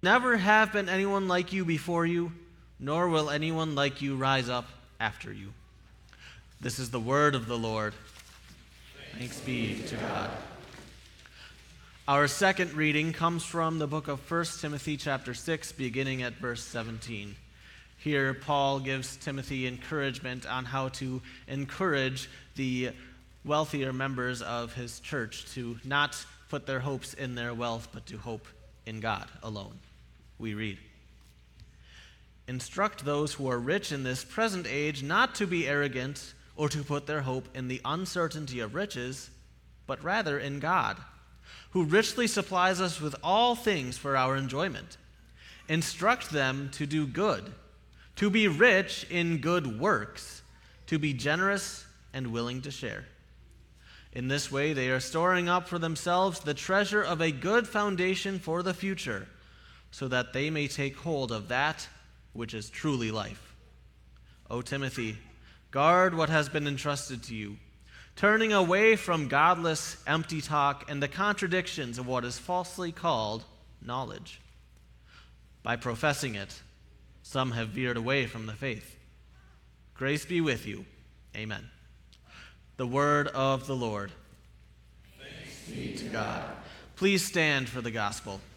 Never have been anyone like you before you, nor will anyone like you rise up after you. This is the word of the Lord. Thanks be to God. Our second reading comes from the book of 1 Timothy chapter 6, beginning at verse 17. Here, Paul gives Timothy encouragement on how to encourage the wealthier members of his church to not put their hopes in their wealth, but to hope in God alone. We read, "Instruct those who are rich in this present age not to be arrogant or to put their hope in the uncertainty of riches, but rather in God, who richly supplies us with all things for our enjoyment. Instruct them to do good, to be rich in good works, to be generous and willing to share. In this way they are storing up for themselves the treasure of a good foundation for the future, so that they may take hold of that which is truly life. O Timothy, guard what has been entrusted to you, turning away from godless, empty talk and the contradictions of what is falsely called knowledge. By professing it, some have veered away from the faith. Grace be with you. Amen." The word of the Lord. Thanks be to God. Please stand for the gospel.